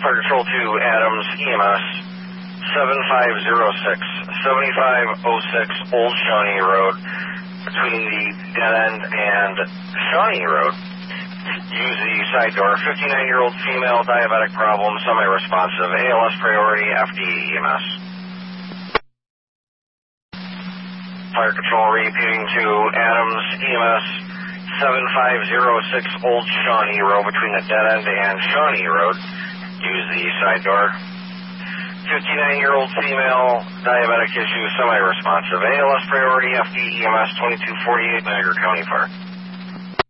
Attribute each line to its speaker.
Speaker 1: Fire Control to Adams EMS 7506, 7506 Old Shawnee Road, between the dead end and Shawnee Road. Use the side door. 59-year-old female, diabetic problem, semi-responsive, ALS priority, FD EMS. Fire Control repeating to Adams EMS 7506 Old Shawnee Road, between the dead end and Shawnee Road. Use the side door. 59-year-old female, diabetic issue, semi-responsive, ALS priority, FD EMS 2248, Niagara County Fire.